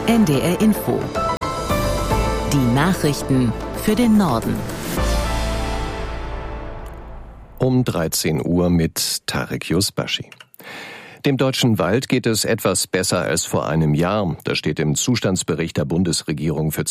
NDR Info. Die Nachrichten für den Norden. Um 13 Uhr mit Tarek Yusbashi. Dem deutschen Wald geht es etwas besser als vor einem Jahr. Das steht im Zustandsbericht der Bundesregierung für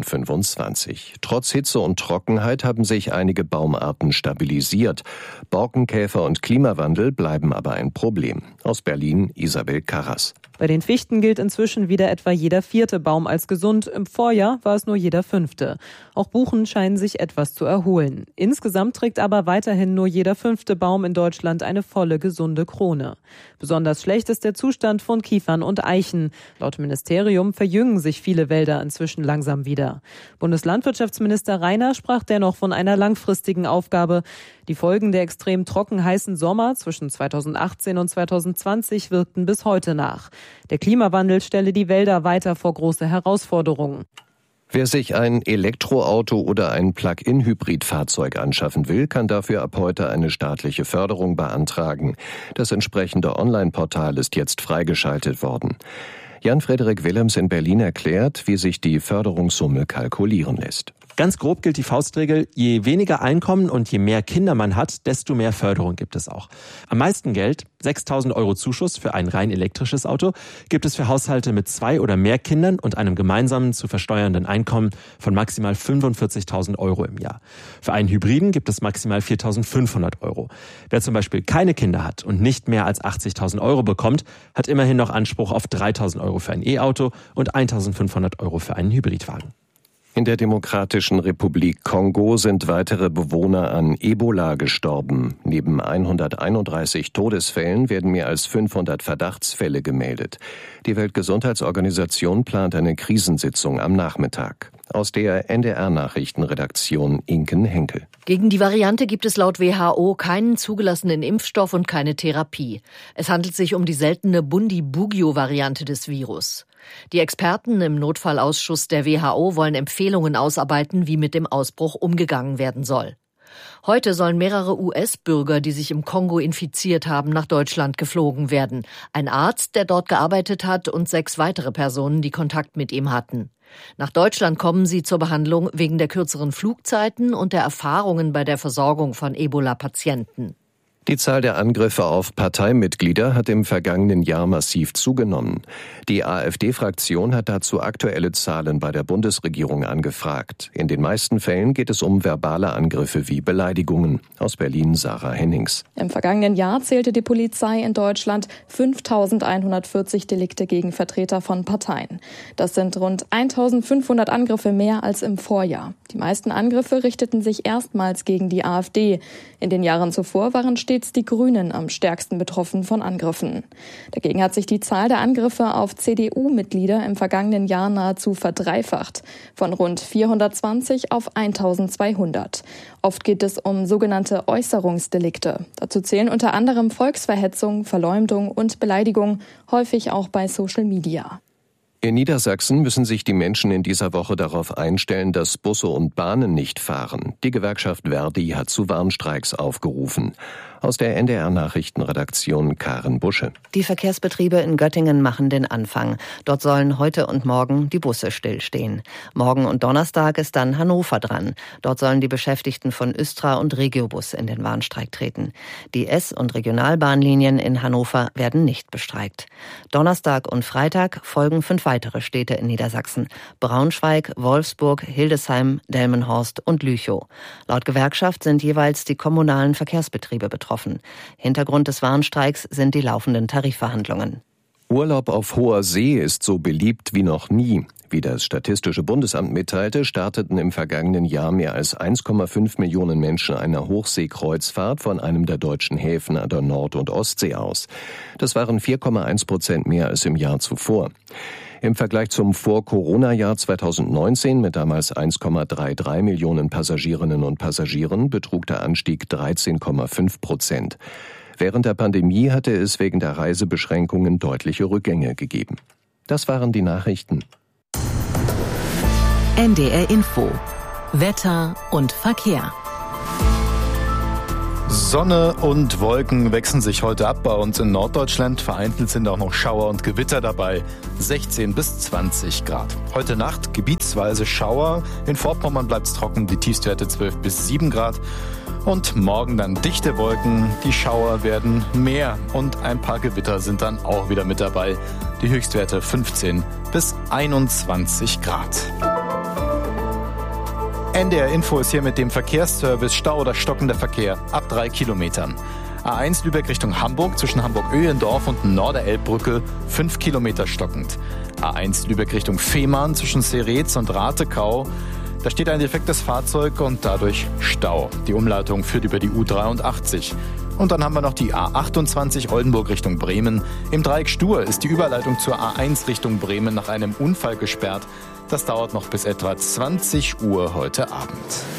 2025. Trotz Hitze und Trockenheit haben sich einige Baumarten stabilisiert. Borkenkäfer und Klimawandel bleiben aber ein Problem. Aus Berlin Isabel Karras. Bei den Fichten gilt inzwischen wieder etwa jeder 4. Baum als gesund. Im Vorjahr war es nur jeder 5. Auch Buchen scheinen sich etwas zu erholen. Insgesamt trägt aber weiterhin nur jeder 5. Baum in Deutschland eine volle, gesunde Krone. Besonders schlecht ist der Zustand von Kiefern und Eichen. Laut Ministerium verjüngen sich viele Wälder inzwischen langsam wieder. Bundeslandwirtschaftsminister Reiner sprach dennoch von einer langfristigen Aufgabe. Die Folgen der extrem trocken heißen Sommer zwischen 2018 und 2020 wirkten bis heute nach. Der Klimawandel stelle die Wälder weiter vor große Herausforderungen. Wer sich ein Elektroauto oder ein Plug-in-Hybrid-Fahrzeug anschaffen will, kann dafür ab heute eine staatliche Förderung beantragen. Das entsprechende Online-Portal ist jetzt freigeschaltet worden. Jan-Frederik Willems in Berlin erklärt, wie sich die Förderungssumme kalkulieren lässt. Ganz grob gilt die Faustregel, je weniger Einkommen und je mehr Kinder man hat, desto mehr Förderung gibt es auch. Am meisten Geld, 6.000 € Zuschuss für ein rein elektrisches Auto, gibt es für Haushalte mit 2 oder mehr Kindern und einem gemeinsamen zu versteuernden Einkommen von maximal 45.000 € im Jahr. Für einen Hybriden gibt es maximal 4.500 €. Wer zum Beispiel keine Kinder hat und nicht mehr als 80.000 € bekommt, hat immerhin noch Anspruch auf 3.000 € für ein E-Auto und 1.500 € für einen Hybridwagen. In der Demokratischen Republik Kongo sind weitere Bewohner an Ebola gestorben. Neben 131 Todesfällen werden mehr als 500 Verdachtsfälle gemeldet. Die Weltgesundheitsorganisation plant eine Krisensitzung am Nachmittag. Aus der NDR-Nachrichtenredaktion Inken Henkel. Gegen die Variante gibt es laut WHO keinen zugelassenen Impfstoff und keine Therapie. Es handelt sich um die seltene Bundibugyo-Variante des Virus. Die Experten im Notfallausschuss der WHO wollen Empfehlungen ausarbeiten, wie mit dem Ausbruch umgegangen werden soll. Heute sollen mehrere US-Bürger, die sich im Kongo infiziert haben, nach Deutschland geflogen werden. Ein Arzt, der dort gearbeitet hat, und 6 weitere Personen, die Kontakt mit ihm hatten. Nach Deutschland kommen sie zur Behandlung wegen der kürzeren Flugzeiten und der Erfahrungen bei der Versorgung von Ebola-Patienten. Die Zahl der Angriffe auf Parteimitglieder hat im vergangenen Jahr massiv zugenommen. Die AfD-Fraktion hat dazu aktuelle Zahlen bei der Bundesregierung angefragt. In den meisten Fällen geht es um verbale Angriffe wie Beleidigungen. Aus Berlin Sarah Hennings. Im vergangenen Jahr zählte die Polizei in Deutschland 5.140 Delikte gegen Vertreter von Parteien. Das sind rund 1.500 Angriffe mehr als im Vorjahr. Die meisten Angriffe richteten sich erstmals gegen die AfD. In den Jahren zuvor waren stets die Grünen am stärksten betroffen von Angriffen. Dagegen hat sich die Zahl der Angriffe auf CDU-Mitglieder im vergangenen Jahr nahezu verdreifacht, von rund 420 auf 1.200. Oft geht es um sogenannte Äußerungsdelikte. Dazu zählen unter anderem Volksverhetzung, Verleumdung und Beleidigung, häufig auch bei Social Media. In Niedersachsen müssen sich die Menschen in dieser Woche darauf einstellen, dass Busse und Bahnen nicht fahren. Die Gewerkschaft Verdi hat zu Warnstreiks aufgerufen. Aus der NDR-Nachrichtenredaktion Karen Busche. Die Verkehrsbetriebe in Göttingen machen den Anfang. Dort sollen heute und morgen die Busse stillstehen. Morgen und Donnerstag ist dann Hannover dran. Dort sollen die Beschäftigten von Östra und Regiobus in den Warnstreik treten. Die S- und Regionalbahnlinien in Hannover werden nicht bestreikt. Donnerstag und Freitag folgen 5 weitere Städte in Niedersachsen: Braunschweig, Wolfsburg, Hildesheim, Delmenhorst und Lüchow. Laut Gewerkschaft sind jeweils die kommunalen Verkehrsbetriebe betroffen. Hintergrund des Warnstreiks sind die laufenden Tarifverhandlungen. Urlaub auf hoher See ist so beliebt wie noch nie. Wie das Statistische Bundesamt mitteilte, starteten im vergangenen Jahr mehr als 1,5 Millionen Menschen eine Hochseekreuzfahrt von einem der deutschen Häfen an der Nord- und Ostsee aus. Das waren 4,1% mehr als im Jahr zuvor. Im Vergleich zum Vor-Corona-Jahr 2019 mit damals 1,33 Millionen Passagierinnen und Passagieren betrug der Anstieg 13,5%. Während der Pandemie hatte es wegen der Reisebeschränkungen deutliche Rückgänge gegeben. Das waren die Nachrichten. NDR Info. Wetter und Verkehr. Sonne und Wolken wechseln sich heute ab bei uns in Norddeutschland. Vereinzelt sind auch noch Schauer und Gewitter dabei. 16 bis 20 Grad. Heute Nacht gebietsweise Schauer. In Vorpommern bleibt es trocken, die Tiefstwerte 12 bis 7 Grad. Und morgen dann dichte Wolken. Die Schauer werden mehr und ein paar Gewitter sind dann auch wieder mit dabei. Die Höchstwerte 15 bis 21 Grad. NDR Info ist hier mit dem Verkehrsservice. Stau oder stockender Verkehr ab 3 Kilometern. A1 Lübeck Richtung Hamburg zwischen Hamburg-Öhlendorf und Norderelbbrücke 5 Kilometer stockend. A1 Lübeck Richtung Fehmarn zwischen Seretz und Ratekau. Da steht ein defektes Fahrzeug und dadurch Stau. Die Umleitung führt über die U83. Und dann haben wir noch die A28 Oldenburg Richtung Bremen. Im Dreieck Stur ist die Überleitung zur A1 Richtung Bremen nach einem Unfall gesperrt. Das dauert noch bis etwa 20 Uhr heute Abend.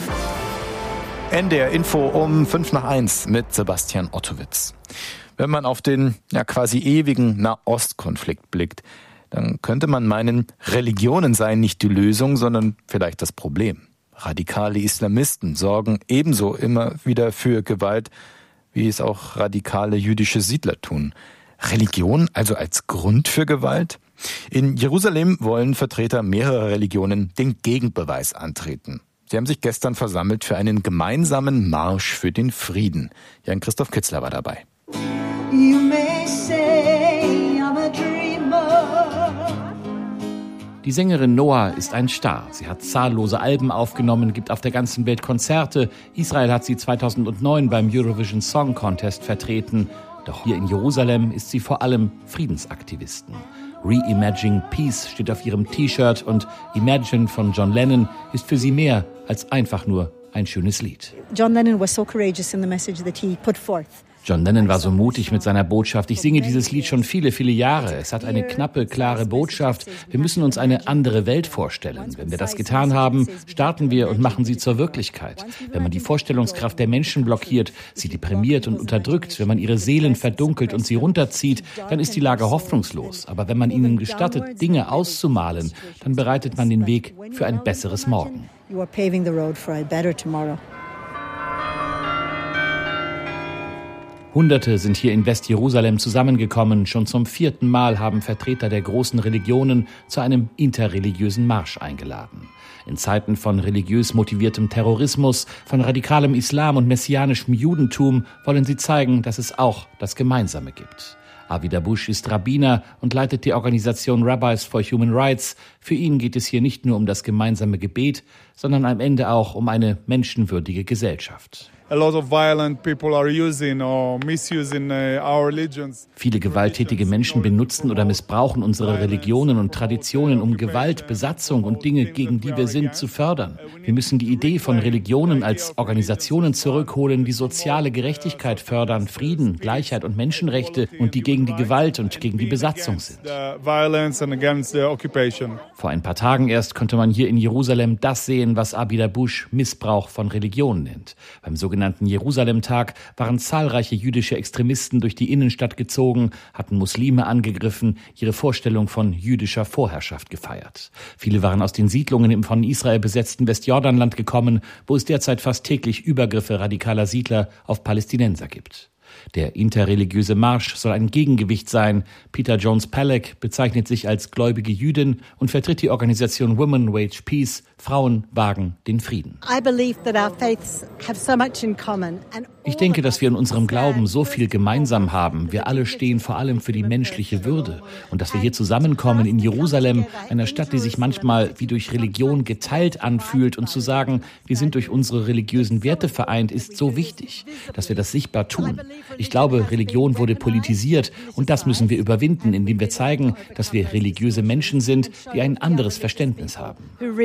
NDR Info um 5:05 mit Sebastian Ottowitz. Wenn man auf den quasi ewigen Nahostkonflikt blickt, dann könnte man meinen, Religionen seien nicht die Lösung, sondern vielleicht das Problem. Radikale Islamisten sorgen ebenso immer wieder für Gewalt, wie es auch radikale jüdische Siedler tun. Religion also als Grund für Gewalt? In Jerusalem wollen Vertreter mehrerer Religionen den Gegenbeweis antreten. Sie haben sich gestern versammelt für einen gemeinsamen Marsch für den Frieden. Jan-Christoph Kitzler war dabei. Die Sängerin Noah ist ein Star. Sie hat zahllose Alben aufgenommen, gibt auf der ganzen Welt Konzerte. Israel hat sie 2009 beim Eurovision Song Contest vertreten. Doch hier in Jerusalem ist sie vor allem Friedensaktivisten. Reimagine Peace steht auf ihrem T-Shirt und Imagine von John Lennon ist für sie mehr als einfach nur ein schönes Lied. John Lennon was so courageous in the message that he put forth. John Lennon war so mutig mit seiner Botschaft. Ich singe dieses Lied schon viele, viele Jahre. Es hat eine knappe, klare Botschaft. Wir müssen uns eine andere Welt vorstellen. Wenn wir das getan haben, starten wir und machen sie zur Wirklichkeit. Wenn man die Vorstellungskraft der Menschen blockiert, sie deprimiert und unterdrückt, wenn man ihre Seelen verdunkelt und sie runterzieht, dann ist die Lage hoffnungslos. Aber wenn man ihnen gestattet, Dinge auszumalen, dann bereitet man den Weg für ein besseres Morgen. You are paving the road for a better tomorrow. Hunderte sind hier in Westjerusalem zusammengekommen. Schon zum 4. Mal haben Vertreter der großen Religionen zu einem interreligiösen Marsch eingeladen. In Zeiten von religiös motiviertem Terrorismus, von radikalem Islam und messianischem Judentum wollen sie zeigen, dass es auch das Gemeinsame gibt. Avi Dabush ist Rabbiner und leitet die Organisation Rabbis for Human Rights. Für ihn geht es hier nicht nur um das gemeinsame Gebet, sondern am Ende auch um eine menschenwürdige Gesellschaft. Viele gewalttätige Menschen benutzen oder missbrauchen unsere Religionen und Traditionen, um Gewalt, Besatzung und Dinge, gegen die wir sind, zu fördern. Wir müssen die Idee von Religionen als Organisationen zurückholen, die soziale Gerechtigkeit fördern, Frieden, Gleichheit und Menschenrechte und die gegen die Gewalt und gegen die Besatzung sind. Vor ein paar Tagen erst konnte man hier in Jerusalem das sehen, was Avi Dabush Missbrauch von Religion nennt. Beim sogenannten Jerusalem-Tag waren zahlreiche jüdische Extremisten durch die Innenstadt gezogen, hatten Muslime angegriffen, ihre Vorstellung von jüdischer Vorherrschaft gefeiert. Viele waren aus den Siedlungen im von Israel besetzten Westjordanland gekommen, wo es derzeit fast täglich Übergriffe radikaler Siedler auf Palästinenser gibt. Der interreligiöse Marsch soll ein Gegengewicht sein. Peter Jones-Palek bezeichnet sich als gläubige Jüdin und vertritt die Organisation Women Wage Peace, Frauen wagen den Frieden. Ich denke, dass wir in unserem Glauben so viel gemeinsam haben. Wir alle stehen vor allem für die menschliche Würde. Und dass wir hier zusammenkommen in Jerusalem, einer Stadt, die sich manchmal wie durch Religion geteilt anfühlt, und zu sagen, wir sind durch unsere religiösen Werte vereint, ist so wichtig, dass wir das sichtbar tun. Ich glaube, Religion wurde politisiert und das müssen wir überwinden, indem wir zeigen, dass wir religiöse Menschen sind, die ein anderes Verständnis haben.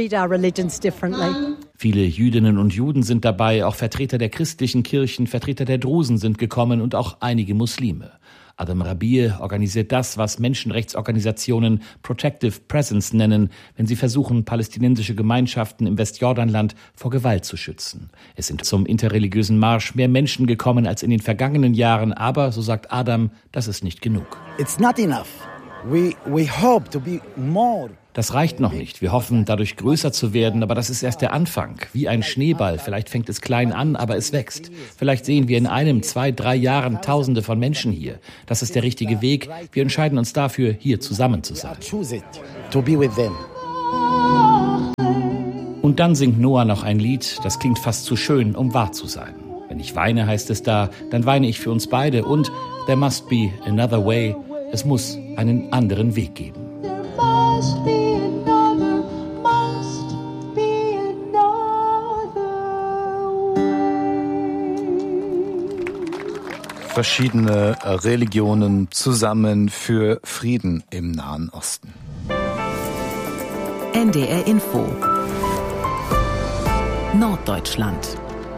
Viele Jüdinnen und Juden sind dabei, auch Vertreter der christlichen Kirchen, Vertreter der Drusen sind gekommen und auch einige Muslime. Adam Rabie organisiert das, was Menschenrechtsorganisationen Protective Presence nennen, wenn sie versuchen, palästinensische Gemeinschaften im Westjordanland vor Gewalt zu schützen. Es sind zum interreligiösen Marsch mehr Menschen gekommen als in den vergangenen Jahren, aber, so sagt Adam, das ist nicht genug. It's not enough. Das reicht noch nicht. Wir hoffen, dadurch größer zu werden, aber das ist erst der Anfang. Wie ein Schneeball. Vielleicht fängt es klein an, aber es wächst. Vielleicht sehen wir in 1, 2, 3 Jahren Tausende von Menschen hier. Das ist der richtige Weg. Wir entscheiden uns dafür, hier zusammen zu sein. Und dann singt Noah noch ein Lied, das klingt fast zu schön, um wahr zu sein. Wenn ich weine, heißt es da, dann weine ich für uns beide. Und there must be another way. Es muss einen anderen Weg geben. Verschiedene Religionen zusammen für Frieden im Nahen Osten. NDR Info Norddeutschland.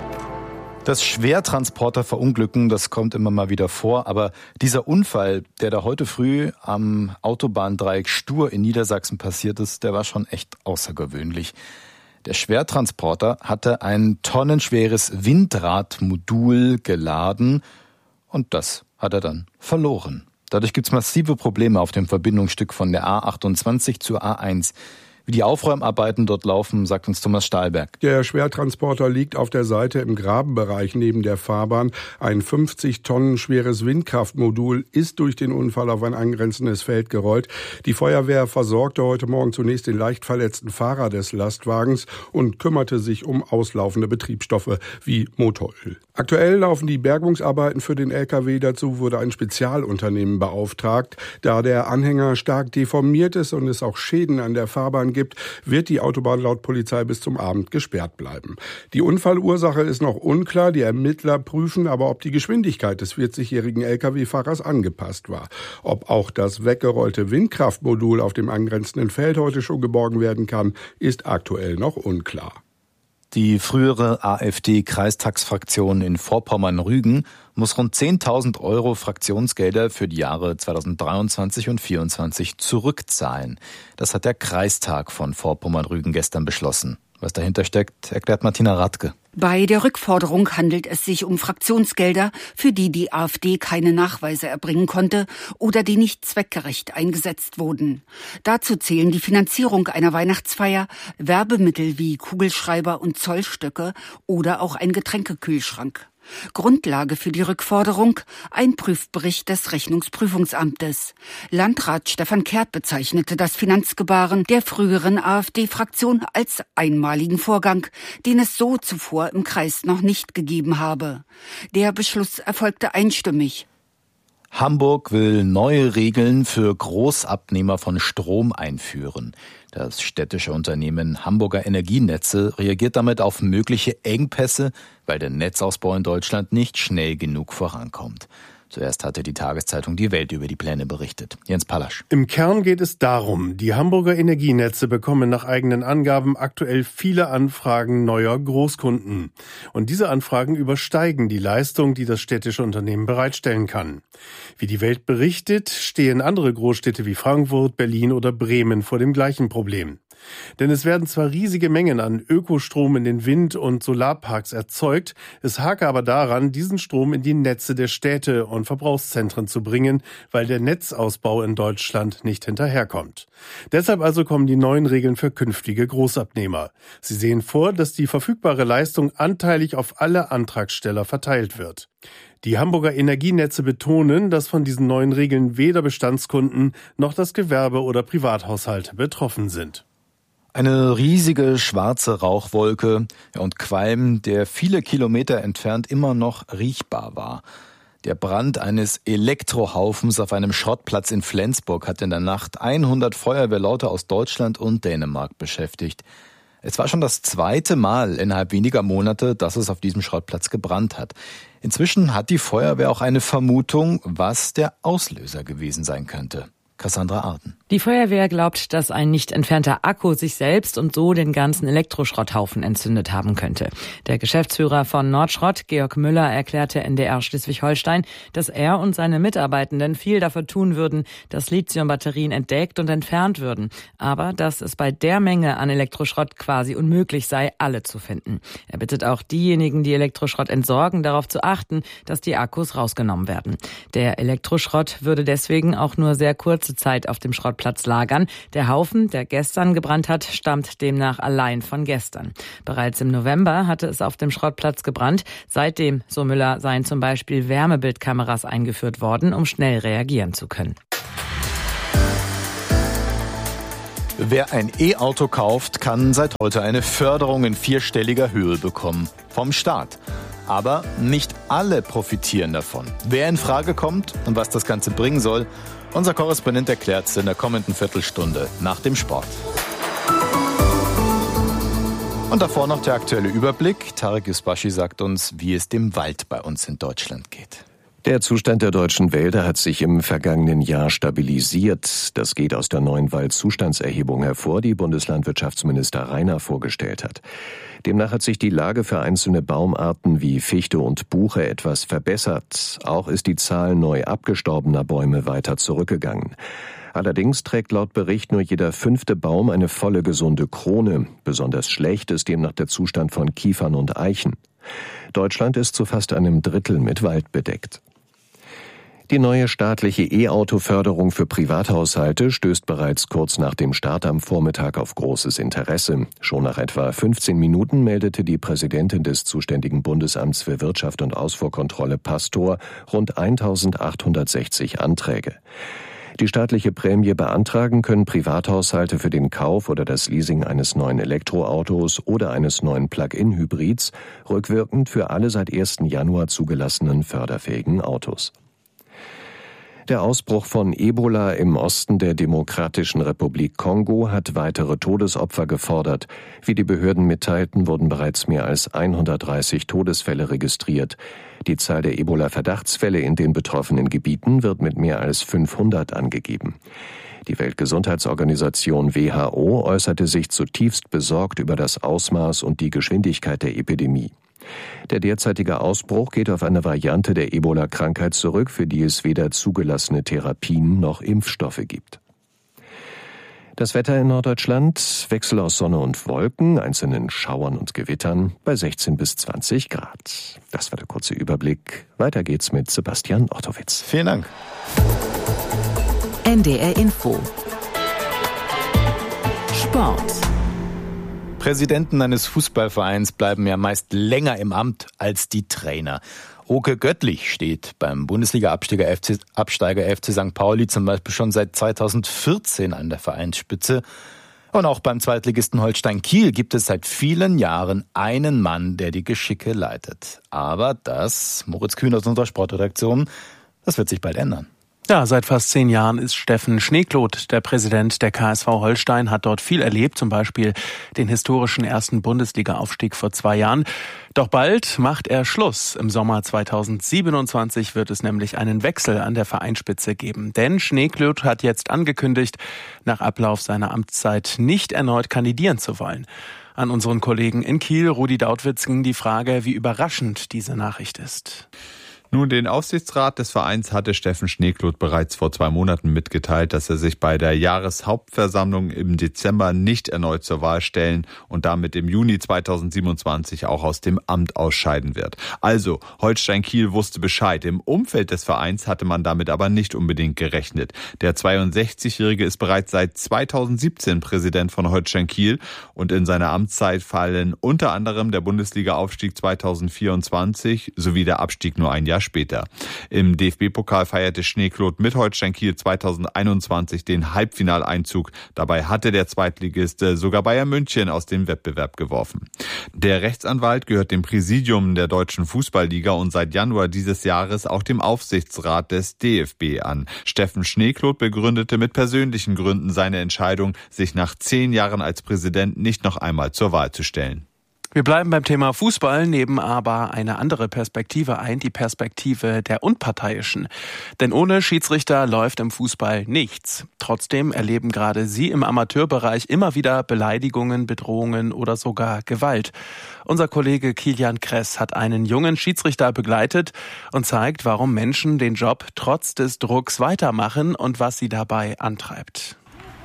Das Schwertransporter verunglücken, das kommt immer mal wieder vor, aber dieser Unfall, der da heute früh am Autobahndreieck Stur in Niedersachsen passiert ist, der war schon echt außergewöhnlich. Der Schwertransporter hatte ein tonnenschweres Windradmodul geladen und das hat er dann verloren. Dadurch gibt's massive Probleme auf dem Verbindungsstück von der A28 zur A1. Wie die Aufräumarbeiten dort laufen, sagt uns Thomas Stahlberg. Der Schwertransporter liegt auf der Seite im Grabenbereich neben der Fahrbahn. Ein 50 Tonnen schweres Windkraftmodul ist durch den Unfall auf ein angrenzendes Feld gerollt. Die Feuerwehr versorgte heute Morgen zunächst den leicht verletzten Fahrer des Lastwagens und kümmerte sich um auslaufende Betriebsstoffe wie Motoröl. Aktuell laufen die Bergungsarbeiten für den LKW. Dazu wurde ein Spezialunternehmen beauftragt. Da der Anhänger stark deformiert ist und es auch Schäden an der Fahrbahn gibt, wird die Autobahn laut Polizei bis zum Abend gesperrt bleiben. Die Unfallursache ist noch unklar. Die Ermittler prüfen aber, ob die Geschwindigkeit des 40-jährigen Lkw-Fahrers angepasst war. Ob auch das weggerollte Windkraftmodul auf dem angrenzenden Feld heute schon geborgen werden kann, ist aktuell noch unklar. Die frühere AfD-Kreistagsfraktion in Vorpommern-Rügen muss rund 10.000 Euro Fraktionsgelder für die Jahre 2023 und 2024 zurückzahlen. Das hat der Kreistag von Vorpommern-Rügen gestern beschlossen. Was dahinter steckt, erklärt Martina Radke. Bei der Rückforderung handelt es sich um Fraktionsgelder, für die die AfD keine Nachweise erbringen konnte oder die nicht zweckgerecht eingesetzt wurden. Dazu zählen die Finanzierung einer Weihnachtsfeier, Werbemittel wie Kugelschreiber und Zollstöcke oder auch ein Getränkekühlschrank. Grundlage für die Rückforderung ein Prüfbericht des Rechnungsprüfungsamtes. Landrat Stefan Kehrt bezeichnete das Finanzgebaren der früheren AfD-Fraktion als einmaligen Vorgang, den es so zuvor im Kreis noch nicht gegeben habe. Der Beschluss erfolgte einstimmig. Hamburg will neue Regeln für Großabnehmer von Strom einführen. Das städtische Unternehmen Hamburger Energienetze reagiert damit auf mögliche Engpässe, weil der Netzausbau in Deutschland nicht schnell genug vorankommt. Zuerst hatte die Tageszeitung Die Welt über die Pläne berichtet. Jens Pallasch. Im Kern geht es darum, die Hamburger Energienetze bekommen nach eigenen Angaben aktuell viele Anfragen neuer Großkunden. Und diese Anfragen übersteigen die Leistung, die das städtische Unternehmen bereitstellen kann. Wie die Welt berichtet, stehen andere Großstädte wie Frankfurt, Berlin oder Bremen vor dem gleichen Problem. Denn es werden zwar riesige Mengen an Ökostrom in den Wind- und Solarparks erzeugt, es hake aber daran, diesen Strom in die Netze der Städte und Verbrauchszentren zu bringen, weil der Netzausbau in Deutschland nicht hinterherkommt. Deshalb also kommen die neuen Regeln für künftige Großabnehmer. Sie sehen vor, dass die verfügbare Leistung anteilig auf alle Antragsteller verteilt wird. Die Hamburger Energienetze betonen, dass von diesen neuen Regeln weder Bestandskunden noch das Gewerbe oder Privathaushalte betroffen sind. Eine riesige schwarze Rauchwolke und Qualm, der viele Kilometer entfernt immer noch riechbar war. Der Brand eines Elektrohaufens auf einem Schrottplatz in Flensburg hat in der Nacht 100 Feuerwehrleute aus Deutschland und Dänemark beschäftigt. Es war schon das zweite Mal innerhalb weniger Monate, dass es auf diesem Schrottplatz gebrannt hat. Inzwischen hat die Feuerwehr auch eine Vermutung, was der Auslöser gewesen sein könnte. Cassandra Arden. Die Feuerwehr glaubt, dass ein nicht entfernter Akku sich selbst und so den ganzen Elektroschrotthaufen entzündet haben könnte. Der Geschäftsführer von Nordschrott, Georg Müller, erklärte NDR Schleswig-Holstein, dass er und seine Mitarbeitenden viel dafür tun würden, dass Lithiumbatterien entdeckt und entfernt würden. Aber dass es bei der Menge an Elektroschrott quasi unmöglich sei, alle zu finden. Er bittet auch diejenigen, die Elektroschrott entsorgen, darauf zu achten, dass die Akkus rausgenommen werden. Der Elektroschrott würde deswegen auch nur sehr kurz kurze Zeit auf dem Schrottplatz lagern. Der Haufen, der gestern gebrannt hat, stammt demnach allein von gestern. Bereits im November hatte es auf dem Schrottplatz gebrannt. Seitdem, so Müller, seien zum Beispiel Wärmebildkameras eingeführt worden, um schnell reagieren zu können. Wer ein E-Auto kauft, kann seit heute eine Förderung in 4-stelliger Höhe bekommen. Vom Staat. Aber nicht alle profitieren davon. Wer in Frage kommt und was das Ganze bringen soll, unser Korrespondent erklärt es in der kommenden Viertelstunde nach dem Sport. Und davor noch der aktuelle Überblick. Tarek Yusbashi sagt uns, wie es dem Wald bei uns in Deutschland geht. Der Zustand der deutschen Wälder hat sich im vergangenen Jahr stabilisiert. Das geht aus der neuen Waldzustandserhebung hervor, die Bundeslandwirtschaftsminister Rainer vorgestellt hat. Demnach hat sich die Lage für einzelne Baumarten wie Fichte und Buche etwas verbessert. Auch ist die Zahl neu abgestorbener Bäume weiter zurückgegangen. Allerdings trägt laut Bericht nur jeder 5. Baum eine volle gesunde Krone. Besonders schlecht ist demnach der Zustand von Kiefern und Eichen. Deutschland ist zu fast einem Drittel mit Wald bedeckt. Die neue staatliche E-Auto-Förderung für Privathaushalte stößt bereits kurz nach dem Start am Vormittag auf großes Interesse. Schon nach etwa 15 Minuten meldete die Präsidentin des zuständigen Bundesamts für Wirtschaft und Ausfuhrkontrolle Pastor rund 1860 Anträge. Die staatliche Prämie beantragen können Privathaushalte für den Kauf oder das Leasing eines neuen Elektroautos oder eines neuen Plug-in-Hybrids, rückwirkend für alle seit 1. Januar zugelassenen förderfähigen Autos. Der Ausbruch von Ebola im Osten der Demokratischen Republik Kongo hat weitere Todesopfer gefordert. Wie die Behörden mitteilten, wurden bereits mehr als 130 Todesfälle registriert. Die Zahl der Ebola-Verdachtsfälle in den betroffenen Gebieten wird mit mehr als 500 angegeben. Die Weltgesundheitsorganisation WHO äußerte sich zutiefst besorgt über das Ausmaß und die Geschwindigkeit der Epidemie. Der derzeitige Ausbruch geht auf eine Variante der Ebola-Krankheit zurück, für die es weder zugelassene Therapien noch Impfstoffe gibt. Das Wetter in Norddeutschland, Wechsel aus Sonne und Wolken, einzelnen Schauern und Gewittern bei 16 bis 20 Grad. Das war der kurze Überblick. Weiter geht's mit Sebastian Ottowitz. Vielen Dank. NDR Info. Sport. Präsidenten eines Fußballvereins bleiben ja meist länger im Amt als die Trainer. Oke Göttlich steht beim Bundesliga-Absteiger FC St. Pauli zum Beispiel schon seit 2014 an der Vereinsspitze. Und auch beim Zweitligisten Holstein Kiel gibt es seit vielen Jahren einen Mann, der die Geschicke leitet. Aber das, Moritz Kühn aus unserer Sportredaktion, das wird sich bald ändern. Ja, seit fast 10 Jahren ist Steffen Schneekloth der Präsident der KSV Holstein, hat dort viel erlebt, zum Beispiel den historischen ersten Bundesliga-Aufstieg vor 2 Jahren. Doch bald macht er Schluss. Im Sommer 2027 wird es nämlich einen Wechsel an der Vereinsspitze geben. Denn Schneekloth hat jetzt angekündigt, nach Ablauf seiner Amtszeit nicht erneut kandidieren zu wollen. An unseren Kollegen in Kiel, Rudi Dautwitz, ging die Frage, wie überraschend diese Nachricht ist. Nun, den Aufsichtsrat des Vereins hatte Steffen Schneekloth bereits vor 2 Monaten mitgeteilt, dass er sich bei der Jahreshauptversammlung im Dezember nicht erneut zur Wahl stellen und damit im Juni 2027 auch aus dem Amt ausscheiden wird. Also, Holstein Kiel wusste Bescheid. Im Umfeld des Vereins hatte man damit aber nicht unbedingt gerechnet. Der 62-Jährige ist bereits seit 2017 Präsident von Holstein Kiel und in seiner Amtszeit fallen unter anderem der Bundesliga-Aufstieg 2024 sowie der Abstieg nur ein Jahr später. Im DFB-Pokal feierte Schneekloth mit Holstein Kiel 2021 den Halbfinaleinzug. Dabei hatte der Zweitligist sogar Bayern München aus dem Wettbewerb geworfen. Der Rechtsanwalt gehört dem Präsidium der Deutschen Fußballliga und seit Januar dieses Jahres auch dem Aufsichtsrat des DFB an. Steffen Schneekloth begründete mit persönlichen Gründen seine Entscheidung, sich nach 10 Jahren als Präsident nicht noch einmal zur Wahl zu stellen. Wir bleiben beim Thema Fußball, nehmen aber eine andere Perspektive ein, die Perspektive der Unparteiischen. Denn ohne Schiedsrichter läuft im Fußball nichts. Trotzdem erleben gerade sie im Amateurbereich immer wieder Beleidigungen, Bedrohungen oder sogar Gewalt. Unser Kollege Kilian Kress hat einen jungen Schiedsrichter begleitet und zeigt, warum Menschen den Job trotz des Drucks weitermachen und was sie dabei antreibt.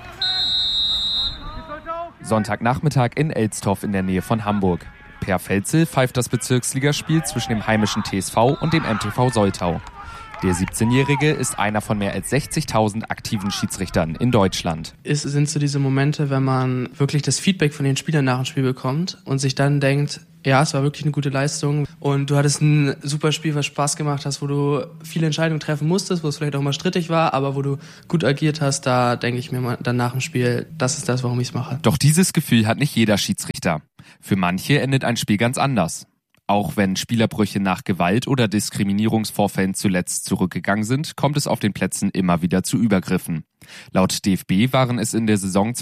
Sonntagnachmittag in Elstorf in der Nähe von Hamburg. Per Felzel pfeift das Bezirksligaspiel zwischen dem heimischen TSV und dem MTV Soltau. Der 17-Jährige ist einer von mehr als 60.000 aktiven Schiedsrichtern in Deutschland. Es sind so diese Momente, wenn man wirklich das Feedback von den Spielern nach dem Spiel bekommt und sich dann denkt, ja, es war wirklich eine gute Leistung und du hattest ein super Spiel, was Spaß gemacht hast, wo du viele Entscheidungen treffen musstest, wo es vielleicht auch mal strittig war, aber wo du gut agiert hast, da denke ich mir mal dann nach dem Spiel, das ist das, warum ich es mache. Doch dieses Gefühl hat nicht jeder Schiedsrichter. Für manche endet ein Spiel ganz anders. Auch wenn Spielerbrüche nach Gewalt- oder Diskriminierungsvorfällen zuletzt zurückgegangen sind, kommt es auf den Plätzen immer wieder zu Übergriffen. Laut DFB waren es in der Saison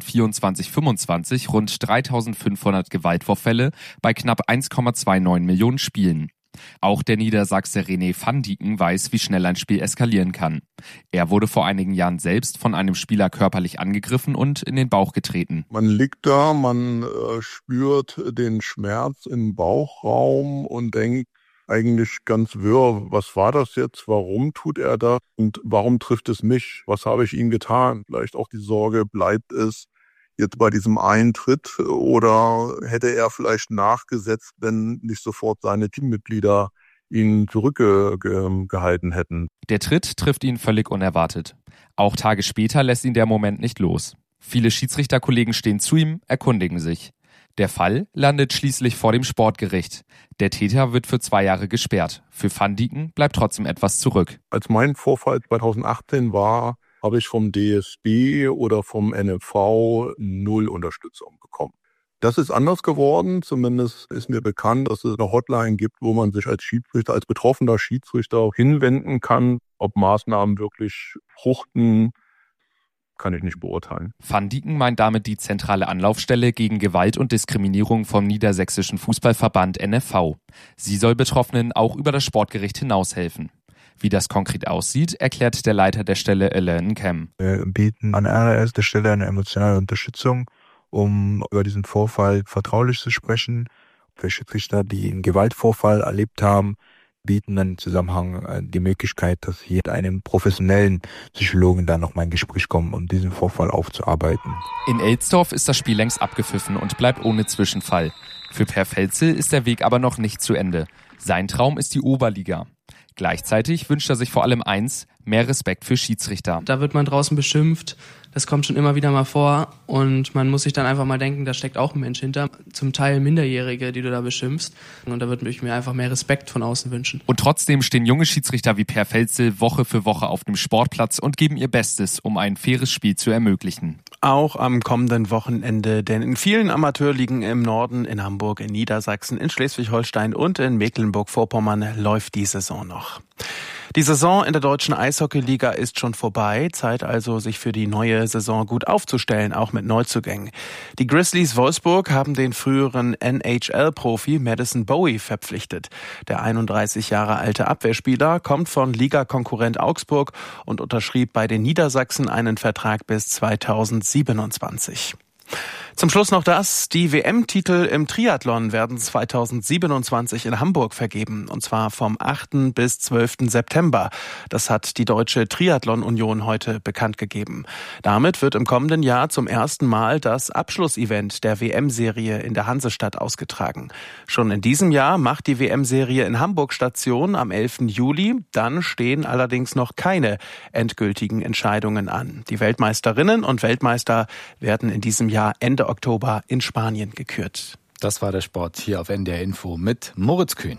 2024/25 rund 3.500 Gewaltvorfälle bei knapp 1,29 Millionen Spielen. Auch der Niedersachse René van Dieken weiß, wie schnell ein Spiel eskalieren kann. Er wurde vor einigen Jahren selbst von einem Spieler körperlich angegriffen und in den Bauch getreten. Man liegt da, man spürt den Schmerz im Bauchraum und denkt eigentlich ganz wirr, was war das jetzt, warum tut er das und warum trifft es mich, was habe ich ihm getan? Vielleicht auch die Sorge, bleibt es jetzt bei diesem Eintritt oder hätte er vielleicht nachgesetzt, wenn nicht sofort seine Teammitglieder ihn zurückgehalten hätten. Der Tritt trifft ihn völlig unerwartet. Auch Tage später lässt ihn der Moment nicht los. Viele Schiedsrichterkollegen stehen zu ihm, erkundigen sich. Der Fall landet schließlich vor dem Sportgericht. Der Täter wird für 2 Jahre gesperrt. Für van Dieken bleibt trotzdem etwas zurück. Als mein Vorfall 2018 war, habe ich vom DSB oder vom NFV 0 Unterstützung bekommen. Das ist anders geworden. Zumindest ist mir bekannt, dass es eine Hotline gibt, wo man sich als Schiedsrichter, als betroffener Schiedsrichter hinwenden kann. Ob Maßnahmen wirklich fruchten, kann ich nicht beurteilen. Van Dieken meint damit die zentrale Anlaufstelle gegen Gewalt und Diskriminierung vom Niedersächsischen Fußballverband NFV. Sie soll Betroffenen auch über das Sportgericht hinaus helfen. Wie das konkret aussieht, erklärt der Leiter der Stelle Alain Kem. Wir bieten an allererster Stelle eine emotionale Unterstützung, um über diesen Vorfall vertraulich zu sprechen. Für Schiedsrichter, die einen Gewaltvorfall erlebt haben, bieten dann im Zusammenhang die Möglichkeit, dass hier mit einem professionellen Psychologen dann nochmal ein Gespräch kommen, um diesen Vorfall aufzuarbeiten. In Elsdorf ist das Spiel längst abgepfiffen und bleibt ohne Zwischenfall. Für Per Felzel ist der Weg aber noch nicht zu Ende. Sein Traum ist die Oberliga. Gleichzeitig wünscht er sich vor allem eins, mehr Respekt für Schiedsrichter. Da wird man draußen beschimpft, das kommt schon immer wieder mal vor und man muss sich dann einfach mal denken, da steckt auch ein Mensch hinter, zum Teil Minderjährige, die du da beschimpfst und da würde ich mir einfach mehr Respekt von außen wünschen. Und trotzdem stehen junge Schiedsrichter wie Per Felzel Woche für Woche auf dem Sportplatz und geben ihr Bestes, um ein faires Spiel zu ermöglichen. Auch am kommenden Wochenende, denn in vielen Amateurligen im Norden, in Hamburg, in Niedersachsen, in Schleswig-Holstein und in Mecklenburg-Vorpommern läuft die Saison noch. Die Saison in der deutschen Eishockeyliga ist schon vorbei. Zeit also, sich für die neue Saison gut aufzustellen, auch mit Neuzugängen. Die Grizzlies Wolfsburg haben den früheren NHL-Profi Madison Bowie verpflichtet. Der 31 Jahre alte Abwehrspieler kommt von Ligakonkurrent Augsburg und unterschrieb bei den Niedersachsen einen Vertrag bis 2027. Zum Schluss noch das. Die WM-Titel im Triathlon werden 2027 in Hamburg vergeben, und zwar vom 8. bis 12. September. Das hat die Deutsche Triathlon-Union heute bekannt gegeben. Damit wird im kommenden Jahr zum ersten Mal das Abschlussevent der WM-Serie in der Hansestadt ausgetragen. Schon in diesem Jahr macht die WM-Serie in Hamburg Station am 11. Juli. Dann stehen allerdings noch keine endgültigen Entscheidungen an. Die Weltmeisterinnen und Weltmeister werden in diesem Jahr Ende Oktober in Spanien gekürt. Das war der Sport hier auf NDR Info mit Moritz Kühn.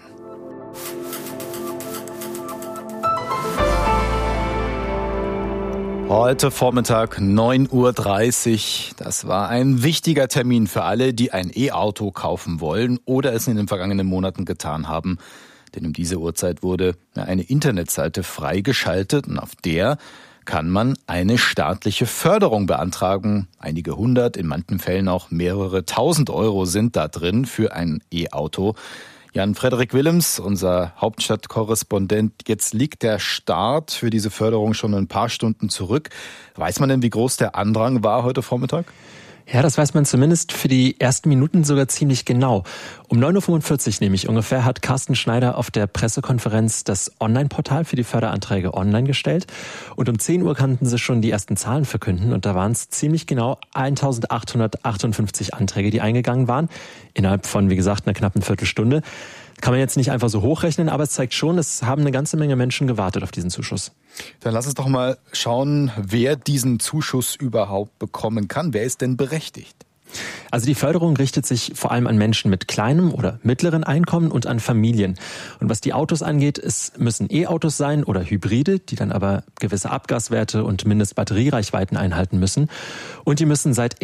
Heute Vormittag 9.30 Uhr. Das war ein wichtiger Termin für alle, die ein E-Auto kaufen wollen oder es in den vergangenen Monaten getan haben. Denn um diese Uhrzeit wurde eine Internetseite freigeschaltet und auf der kann man eine staatliche Förderung beantragen. Einige hundert, in manchen Fällen auch mehrere tausend Euro sind da drin für ein E-Auto. Jan-Frederik Willems, unser Hauptstadtkorrespondent, jetzt liegt der Start für diese Förderung schon ein paar Stunden zurück. Weiß man denn, wie groß der Andrang war heute Vormittag? Ja, das weiß man zumindest für die ersten Minuten sogar ziemlich genau. Um 9.45 Uhr nämlich ungefähr hat Carsten Schneider auf der Pressekonferenz das Online-Portal für die Förderanträge online gestellt. Und um 10 Uhr kannten sie schon die ersten Zahlen verkünden. Und da waren es ziemlich genau 1.858 Anträge, die eingegangen waren. Innerhalb von, wie gesagt, einer knappen Viertelstunde. Kann man jetzt nicht einfach so hochrechnen, aber es zeigt schon, es haben eine ganze Menge Menschen gewartet auf diesen Zuschuss. Dann lass uns doch mal schauen, wer diesen Zuschuss überhaupt bekommen kann. Wer ist denn berechtigt? Also die Förderung richtet sich vor allem an Menschen mit kleinem oder mittleren Einkommen und an Familien. Und was die Autos angeht, es müssen E-Autos sein oder Hybride, die dann aber gewisse Abgaswerte und Mindestbatteriereichweiten einhalten müssen. Und die müssen seit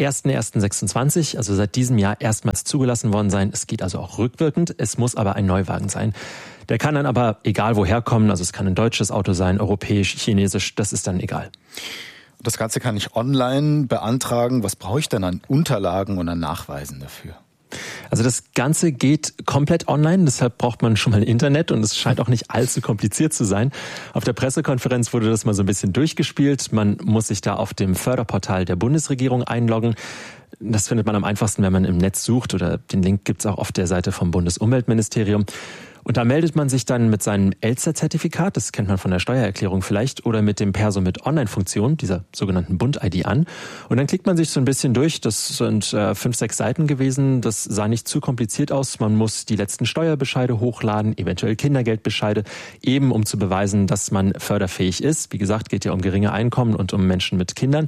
1.1.26, also seit diesem Jahr, erstmals zugelassen worden sein. Es geht also auch rückwirkend. Es muss aber ein Neuwagen sein. Der kann dann aber egal woher kommen, also es kann ein deutsches Auto sein, europäisch, chinesisch, das ist dann egal. Das Ganze kann ich online beantragen. Was brauche ich denn an Unterlagen und an Nachweisen dafür? Also das Ganze geht komplett online, deshalb braucht man schon mal Internet und es scheint auch nicht allzu kompliziert zu sein. Auf der Pressekonferenz wurde das mal so ein bisschen durchgespielt. Man muss sich da auf dem Förderportal der Bundesregierung einloggen. Das findet man am einfachsten, wenn man im Netz sucht, oder den Link gibt's auch auf der Seite vom Bundesumweltministerium. Und da meldet man sich dann mit seinem Elster-Zertifikat, das kennt man von der Steuererklärung vielleicht, oder mit dem Perso mit Online-Funktion, dieser sogenannten Bund-ID an. Und dann klickt man sich so ein bisschen durch, das sind 5, 6 Seiten gewesen, das sah nicht zu kompliziert aus. Man muss die letzten Steuerbescheide hochladen, eventuell Kindergeldbescheide, eben um zu beweisen, dass man förderfähig ist. Wie gesagt, geht ja um geringe Einkommen und um Menschen mit Kindern.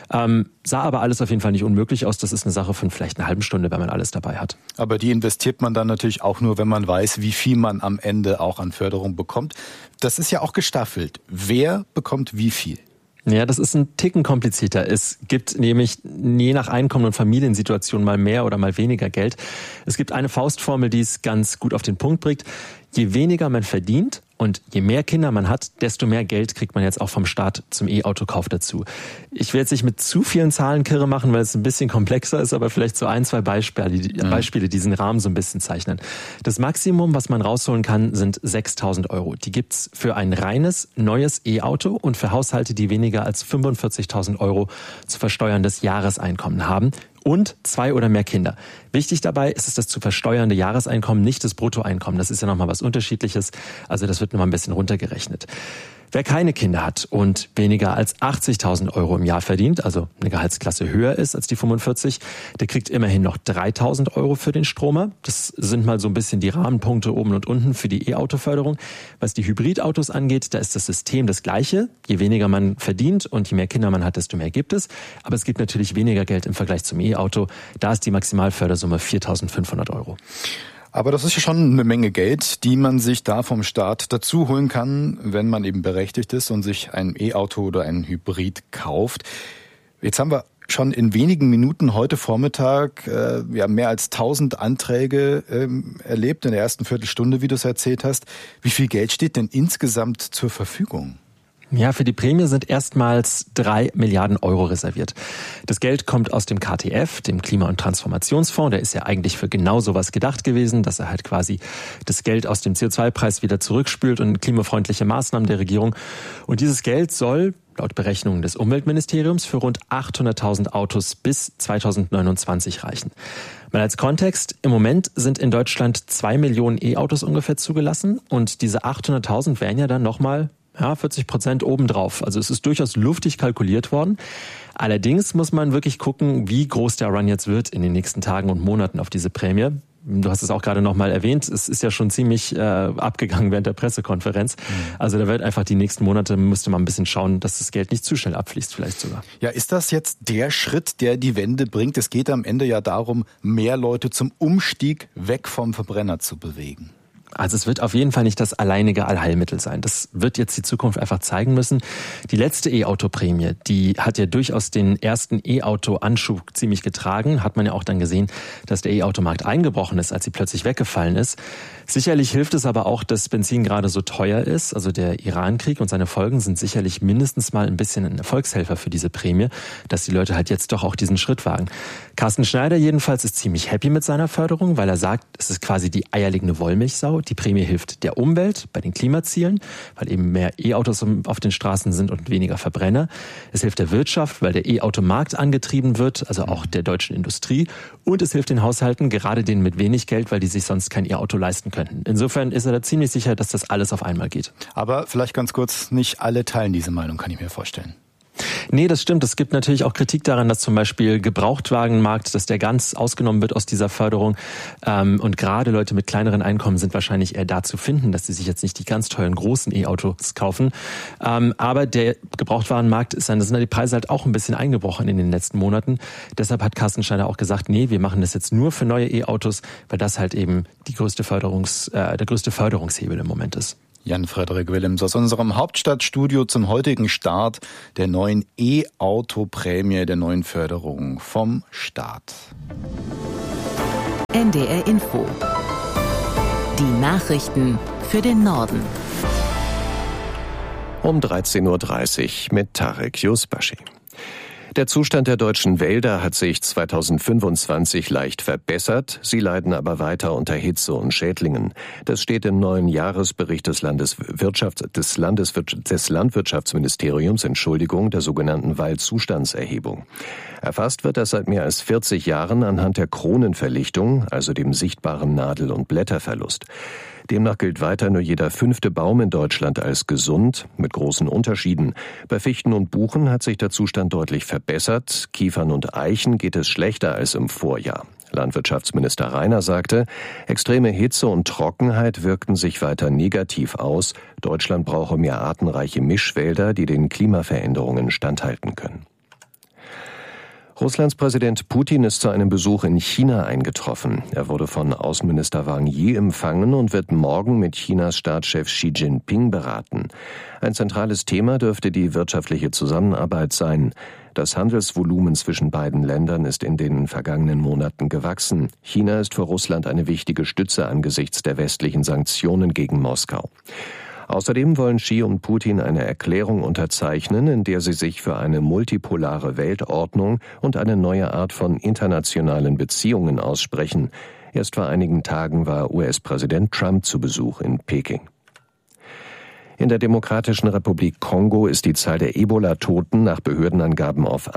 Sah aber alles auf jeden Fall nicht unmöglich aus. Das ist eine Sache von vielleicht einer halben Stunde, wenn man alles dabei hat. Aber die investiert man dann natürlich auch nur, wenn man weiß, wie viel man am Ende auch an Förderung bekommt. Das ist ja auch gestaffelt. Wer bekommt wie viel? Ja, das ist ein Ticken komplizierter. Es gibt nämlich je nach Einkommen und Familiensituation mal mehr oder mal weniger Geld. Es gibt eine Faustformel, die es ganz gut auf den Punkt bringt. Je weniger man verdient und je mehr Kinder man hat, desto mehr Geld kriegt man jetzt auch vom Staat zum E-Autokauf dazu. Ich will jetzt nicht mit zu vielen Zahlen kirre machen, weil es ein bisschen komplexer ist, aber vielleicht so 1, 2 Beispiele, diesen Rahmen so ein bisschen zeichnen. Das Maximum, was man rausholen kann, sind 6.000 €. Die gibt's für ein reines, neues E-Auto und für Haushalte, die weniger als 45.000 € zu versteuerndes Jahreseinkommen haben. Und 2 oder mehr Kinder. Wichtig dabei ist es das zu versteuernde Jahreseinkommen, nicht das Bruttoeinkommen. Das ist ja nochmal was Unterschiedliches. Also das wird nochmal ein bisschen runtergerechnet. Wer keine Kinder hat und weniger als 80.000 € im Jahr verdient, also eine Gehaltsklasse höher ist als die 45, der kriegt immerhin noch 3.000 € für den Stromer. Das sind mal so ein bisschen die Rahmenpunkte oben und unten für die E-Auto-Förderung. Was die Hybridautos angeht, da ist das System das gleiche. Je weniger man verdient und je mehr Kinder man hat, desto mehr gibt es. Aber es gibt natürlich weniger Geld im Vergleich zum E-Auto. Da ist die Maximalfördersumme 4.500 €. Aber das ist ja schon eine Menge Geld, die man sich da vom Staat dazu holen kann, wenn man eben berechtigt ist und sich ein E-Auto oder ein Hybrid kauft. Jetzt haben wir schon in wenigen Minuten heute Vormittag mehr als 1.000 Anträge erlebt in der ersten Viertelstunde, wie du es erzählt hast. Wie viel Geld steht denn insgesamt zur Verfügung? Ja, für die Prämie sind erstmals 3 Milliarden € reserviert. Das Geld kommt aus dem KTF, dem Klima- und Transformationsfonds. Der ist ja eigentlich für genau sowas gedacht gewesen, dass er halt quasi das Geld aus dem CO2-Preis wieder zurückspült und klimafreundliche Maßnahmen der Regierung. Und dieses Geld soll laut Berechnungen des Umweltministeriums für rund 800.000 Autos bis 2029 reichen. Mal als Kontext, im Moment sind in Deutschland 2 Millionen E-Autos ungefähr zugelassen und diese 800.000 wären ja dann nochmal 40% obendrauf. Also es ist durchaus luftig kalkuliert worden. Allerdings muss man wirklich gucken, wie groß der Run jetzt wird in den nächsten Tagen und Monaten auf diese Prämie. Du hast es auch gerade nochmal erwähnt, es ist ja schon ziemlich abgegangen während der Pressekonferenz. Also da wird einfach die nächsten Monate, müsste man ein bisschen schauen, dass das Geld nicht zu schnell abfließt vielleicht sogar. Ja, ist das jetzt der Schritt, der die Wende bringt? Es geht am Ende ja darum, mehr Leute zum Umstieg weg vom Verbrenner zu bewegen. Also es wird auf jeden Fall nicht das alleinige Allheilmittel sein. Das wird jetzt die Zukunft einfach zeigen müssen. Die letzte E-Auto-Prämie, die hat ja durchaus den ersten E-Auto-Anschub ziemlich getragen. Hat man ja auch dann gesehen, dass der E-Auto-Markt eingebrochen ist, als sie plötzlich weggefallen ist. Sicherlich hilft es aber auch, dass Benzin gerade so teuer ist. Also der Iran-Krieg und seine Folgen sind sicherlich mindestens mal ein bisschen ein Erfolgshelfer für diese Prämie, dass die Leute halt jetzt doch auch diesen Schritt wagen. Carsten Schneider jedenfalls ist ziemlich happy mit seiner Förderung, weil er sagt, es ist quasi die eierlegende Wollmilchsau. Die Prämie hilft der Umwelt bei den Klimazielen, weil eben mehr E-Autos auf den Straßen sind und weniger Verbrenner. Es hilft der Wirtschaft, weil der E-Auto-Markt angetrieben wird, also auch der deutschen Industrie. Und es hilft den Haushalten, gerade denen mit wenig Geld, weil die sich sonst kein E-Auto leisten könnten. Insofern ist er da ziemlich sicher, dass das alles auf einmal geht. Aber vielleicht ganz kurz, nicht alle teilen diese Meinung, kann ich mir vorstellen. Nee, das stimmt. Es gibt natürlich auch Kritik daran, dass zum Beispiel Gebrauchtwagenmarkt, dass der ganz ausgenommen wird aus dieser Förderung. Und gerade Leute mit kleineren Einkommen sind wahrscheinlich eher da zu finden, dass sie sich jetzt nicht die ganz teuren großen E-Autos kaufen. Aber der Gebrauchtwagenmarkt da sind die Preise halt auch ein bisschen eingebrochen in den letzten Monaten. Deshalb hat Carsten Schneider auch gesagt, nee, wir machen das jetzt nur für neue E-Autos, weil das halt eben der größte Förderungshebel im Moment ist. Jan-Frederik Willems aus unserem Hauptstadtstudio zum heutigen Start der neuen E-Auto-Prämie, der neuen Förderung vom Staat. NDR Info. Die Nachrichten für den Norden. Um 13.30 Uhr mit Tarek Yusbashi. Der Zustand der deutschen Wälder hat sich 2025 leicht verbessert. Sie leiden aber weiter unter Hitze und Schädlingen. Das steht im neuen Jahresbericht des Landwirtschaftsministeriums, der sogenannten Waldzustandserhebung. Erfasst wird das seit mehr als 40 Jahren anhand der Kronenverlichtung, also dem sichtbaren Nadel- und Blätterverlust. Demnach gilt weiter nur jeder 5. Baum in Deutschland als gesund, mit großen Unterschieden. Bei Fichten und Buchen hat sich der Zustand deutlich verbessert. Kiefern und Eichen geht es schlechter als im Vorjahr. Landwirtschaftsminister Rainer sagte, extreme Hitze und Trockenheit wirkten sich weiter negativ aus. Deutschland brauche mehr artenreiche Mischwälder, die den Klimaveränderungen standhalten können. Russlands Präsident Putin ist zu einem Besuch in China eingetroffen. Er wurde von Außenminister Wang Yi empfangen und wird morgen mit Chinas Staatschef Xi Jinping beraten. Ein zentrales Thema dürfte die wirtschaftliche Zusammenarbeit sein. Das Handelsvolumen zwischen beiden Ländern ist in den vergangenen Monaten gewachsen. China ist für Russland eine wichtige Stütze angesichts der westlichen Sanktionen gegen Moskau. Außerdem wollen Xi und Putin eine Erklärung unterzeichnen, in der sie sich für eine multipolare Weltordnung und eine neue Art von internationalen Beziehungen aussprechen. Erst vor einigen Tagen war US-Präsident Trump zu Besuch in Peking. In der Demokratischen Republik Kongo ist die Zahl der Ebola-Toten nach Behördenangaben auf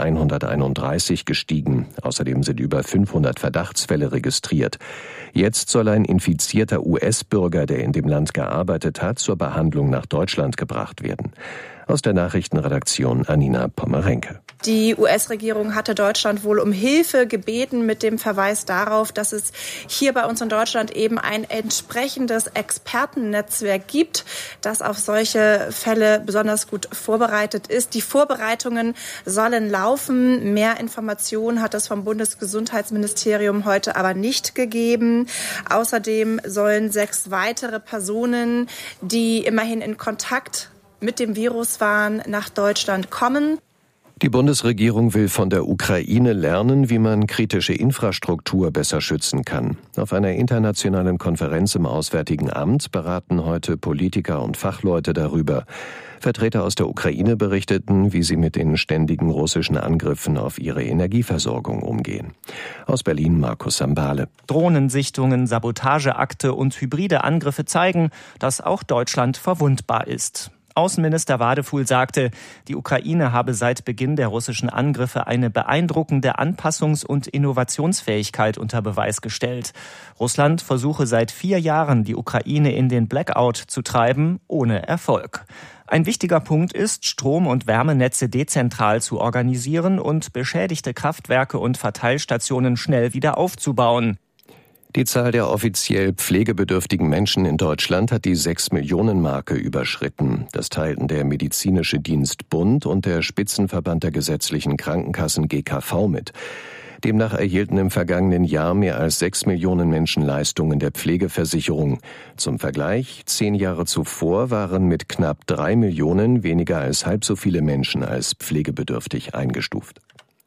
131 gestiegen. Außerdem sind über 500 Verdachtsfälle registriert. Jetzt soll ein infizierter US-Bürger, der in dem Land gearbeitet hat, zur Behandlung nach Deutschland gebracht werden. Aus der Nachrichtenredaktion Anina Pommerenke. Die US-Regierung hatte Deutschland wohl um Hilfe gebeten mit dem Verweis darauf, dass es hier bei uns in Deutschland eben ein entsprechendes Expertennetzwerk gibt, das auf solche Fälle besonders gut vorbereitet ist. Die Vorbereitungen sollen laufen. Mehr Informationen hat es vom Bundesgesundheitsministerium heute aber nicht gegeben. Außerdem sollen 6 weitere Personen, die immerhin in Kontakt mit dem Virus waren, nach Deutschland kommen. Die Bundesregierung will von der Ukraine lernen, wie man kritische Infrastruktur besser schützen kann. Auf einer internationalen Konferenz im Auswärtigen Amt beraten heute Politiker und Fachleute darüber. Vertreter aus der Ukraine berichteten, wie sie mit den ständigen russischen Angriffen auf ihre Energieversorgung umgehen. Aus Berlin Markus Sambale. Drohnensichtungen, Sabotageakte und hybride Angriffe zeigen, dass auch Deutschland verwundbar ist. Außenminister Wadefuhl sagte, die Ukraine habe seit Beginn der russischen Angriffe eine beeindruckende Anpassungs- und Innovationsfähigkeit unter Beweis gestellt. Russland versuche seit 4 Jahren, die Ukraine in den Blackout zu treiben, ohne Erfolg. Ein wichtiger Punkt ist, Strom- und Wärmenetze dezentral zu organisieren und beschädigte Kraftwerke und Verteilstationen schnell wieder aufzubauen. Die Zahl der offiziell pflegebedürftigen Menschen in Deutschland hat die 6-Millionen-Marke überschritten. Das teilten der Medizinische Dienst Bund und der Spitzenverband der gesetzlichen Krankenkassen GKV mit. Demnach erhielten im vergangenen Jahr mehr als 6 Millionen Menschen Leistungen der Pflegeversicherung. Zum Vergleich, 10 Jahre zuvor waren mit knapp 3 Millionen weniger als halb so viele Menschen als pflegebedürftig eingestuft.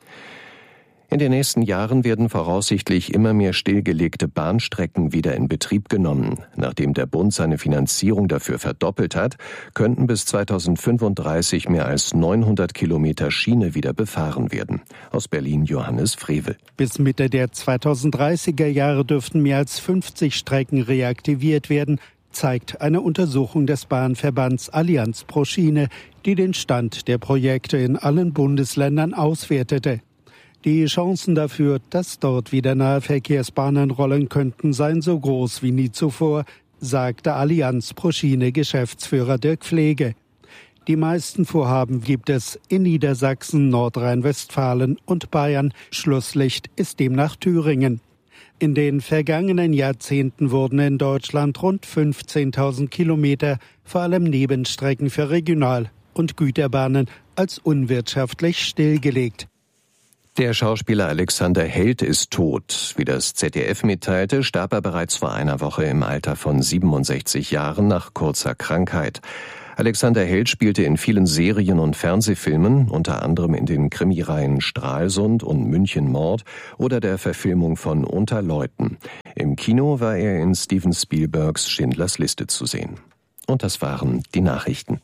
In den nächsten Jahren werden voraussichtlich immer mehr stillgelegte Bahnstrecken wieder in Betrieb genommen. Nachdem der Bund seine Finanzierung dafür verdoppelt hat, könnten bis 2035 mehr als 900 Kilometer Schiene wieder befahren werden. Aus Berlin Johannes Frevel. Bis Mitte der 2030er Jahre dürften mehr als 50 Strecken reaktiviert werden, zeigt eine Untersuchung des Bahnverbands Allianz pro Schiene, die den Stand der Projekte in allen Bundesländern auswertete. Die Chancen dafür, dass dort wieder Nahverkehrsbahnen rollen könnten, seien so groß wie nie zuvor, sagte Allianz pro Schiene Geschäftsführer Dirk Pflege. Die meisten Vorhaben gibt es in Niedersachsen, Nordrhein-Westfalen und Bayern. Schlusslicht ist demnach Thüringen. In den vergangenen Jahrzehnten wurden in Deutschland rund 15.000 Kilometer, vor allem Nebenstrecken für Regional- und Güterbahnen, als unwirtschaftlich stillgelegt. Der Schauspieler Alexander Held ist tot. Wie das ZDF mitteilte, starb er bereits vor einer Woche im Alter von 67 Jahren nach kurzer Krankheit. Alexander Held spielte in vielen Serien und Fernsehfilmen, unter anderem in den Krimireihen Stralsund und München Mord oder der Verfilmung von Unter Leuten. Im Kino war er in Steven Spielbergs Schindlers Liste zu sehen. Und das waren die Nachrichten.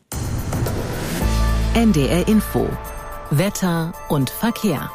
NDR Info. Wetter und Verkehr.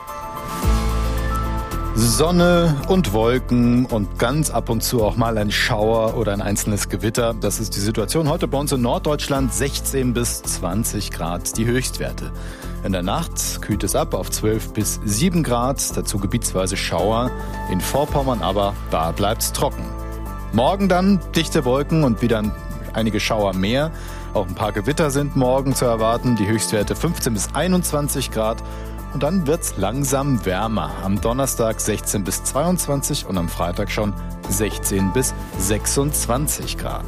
Sonne und Wolken und ganz ab und zu auch mal ein Schauer oder ein einzelnes Gewitter. Das ist die Situation heute bei uns in Norddeutschland. 16 bis 20 Grad die Höchstwerte. In der Nacht kühlt es ab auf 12 bis 7 Grad, dazu gebietsweise Schauer. In Vorpommern aber, da bleibt's trocken. Morgen dann dichte Wolken und wieder einige Schauer mehr. Auch ein paar Gewitter sind morgen zu erwarten. Die Höchstwerte 15 bis 21 Grad. Und dann wird's langsam wärmer. Am Donnerstag 16 bis 22 und am Freitag schon 16 bis 26 Grad.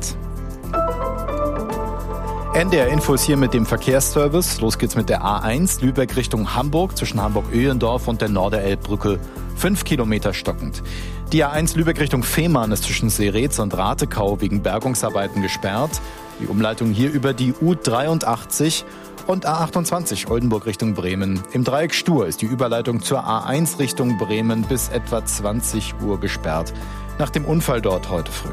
NDR Info ist hier mit dem Verkehrsservice. Los geht's mit der A1 Lübeck Richtung Hamburg zwischen Hamburg-Öhlendorf und der Norderelbbrücke. 5 Kilometer stockend. Die A1 Lübeck Richtung Fehmarn ist zwischen Seretz und Ratekau wegen Bergungsarbeiten gesperrt. Die Umleitung hier über die U83 und A28 Oldenburg Richtung Bremen. Im Dreieck Stur ist die Überleitung zur A1 Richtung Bremen bis etwa 20 Uhr gesperrt. Nach dem Unfall dort heute früh.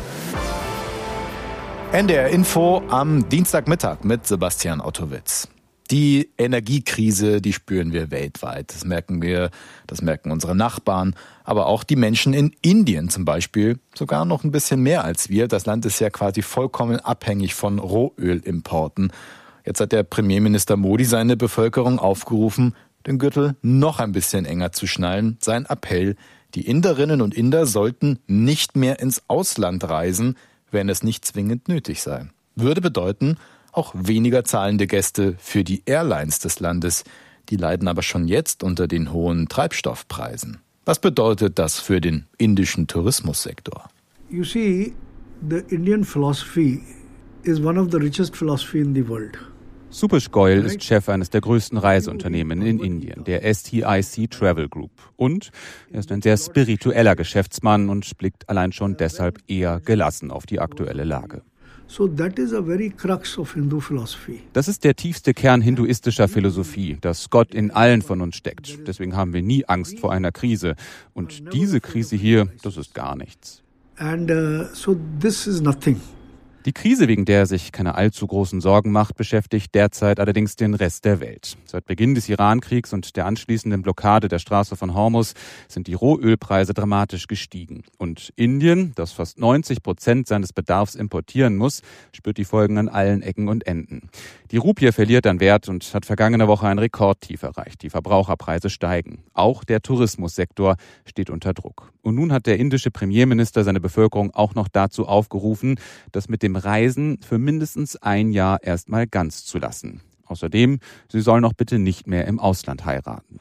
NDR Info am Dienstagmittag mit Sebastian Ottowitz. Die Energiekrise, die spüren wir weltweit. Das merken unsere Nachbarn, aber auch die Menschen in Indien zum Beispiel, sogar noch ein bisschen mehr als wir. Das Land ist ja quasi vollkommen abhängig von Rohölimporten. Jetzt hat der Premierminister Modi seine Bevölkerung aufgerufen, den Gürtel noch ein bisschen enger zu schnallen. Sein Appell, die Inderinnen und Inder sollten nicht mehr ins Ausland reisen, wenn es nicht zwingend nötig sei. Würde bedeuten, auch weniger zahlende Gäste für die Airlines des Landes. Die leiden aber schon jetzt unter den hohen Treibstoffpreisen. Was bedeutet das für den indischen Tourismussektor? You see, the Indian philosophy is one of the richest philosophy in the world. Subhash Goyal ist Chef eines der größten Reiseunternehmen in Indien, der STIC Travel Group. Und er ist ein sehr spiritueller Geschäftsmann und blickt allein schon deshalb eher gelassen auf die aktuelle Lage. So that is a very crux of Hindu philosophy. Das ist der tiefste Kern hinduistischer Philosophie, dass Gott in allen von uns steckt. Deswegen haben wir nie Angst vor einer Krise. Und diese Krise hier, das ist gar nichts. And so this is nothing. Die Krise, wegen der er sich keine allzu großen Sorgen macht, beschäftigt derzeit allerdings den Rest der Welt. Seit Beginn des Iran-Kriegs und der anschließenden Blockade der Straße von Hormuz sind die Rohölpreise dramatisch gestiegen. Und Indien, das fast 90% seines Bedarfs importieren muss, spürt die Folgen an allen Ecken und Enden. Die Rupie verliert an Wert und hat vergangene Woche ein Rekordtief erreicht. Die Verbraucherpreise steigen. Auch der Tourismussektor steht unter Druck. Und nun hat der indische Premierminister seine Bevölkerung auch noch dazu aufgerufen, das mit dem Reisen für mindestens ein Jahr erstmal ganz zu lassen. Außerdem, sie sollen auch bitte nicht mehr im Ausland heiraten.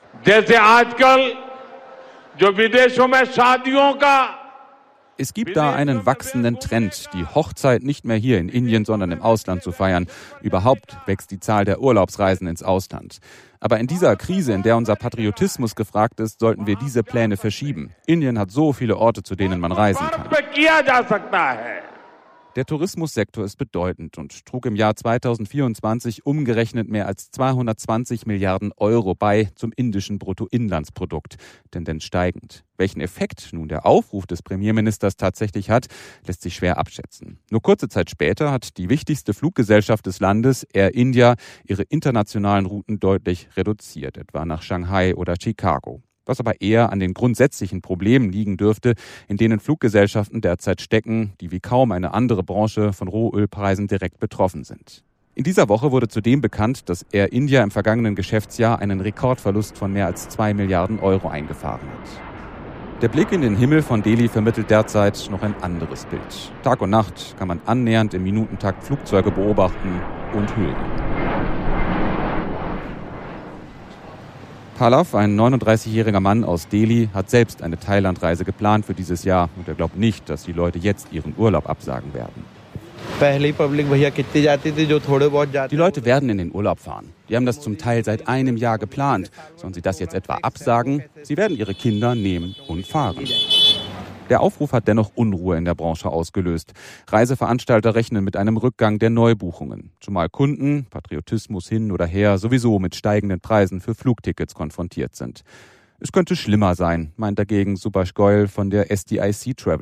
Es gibt da einen wachsenden Trend, die Hochzeit nicht mehr hier in Indien, sondern im Ausland zu feiern. Überhaupt wächst die Zahl der Urlaubsreisen ins Ausland. Aber in dieser Krise, in der unser Patriotismus gefragt ist, sollten wir diese Pläne verschieben. Indien hat so viele Orte, zu denen man reisen kann. Der Tourismussektor ist bedeutend und trug im Jahr 2024 umgerechnet mehr als 220 Milliarden Euro bei zum indischen Bruttoinlandsprodukt, Tendenz steigend. Welchen Effekt nun der Aufruf des Premierministers tatsächlich hat, lässt sich schwer abschätzen. Nur kurze Zeit später hat die wichtigste Fluggesellschaft des Landes, Air India, ihre internationalen Routen deutlich reduziert, etwa nach Shanghai oder Chicago. Was aber eher an den grundsätzlichen Problemen liegen dürfte, in denen Fluggesellschaften derzeit stecken, die wie kaum eine andere Branche von Rohölpreisen direkt betroffen sind. In dieser Woche wurde zudem bekannt, dass Air India im vergangenen Geschäftsjahr einen Rekordverlust von mehr als 2 Milliarden Euro eingefahren hat. Der Blick in den Himmel von Delhi vermittelt derzeit noch ein anderes Bild. Tag und Nacht kann man annähernd im Minutentakt Flugzeuge beobachten und hören. Pallov, ein 39-jähriger Mann aus Delhi, hat selbst eine Thailandreise geplant für dieses Jahr und er glaubt nicht, dass die Leute jetzt ihren Urlaub absagen werden. Die Leute werden in den Urlaub fahren. Die haben das zum Teil seit einem Jahr geplant. Sollen sie das jetzt etwa absagen? Sie werden ihre Kinder nehmen und fahren. Der Aufruf hat dennoch Unruhe in der Branche ausgelöst. Reiseveranstalter rechnen mit einem Rückgang der Neubuchungen. Zumal Kunden, Patriotismus hin oder her, sowieso mit steigenden Preisen für Flugtickets konfrontiert sind. Es könnte schlimmer sein, meint dagegen Subhash Goyal von der SDIC Travel.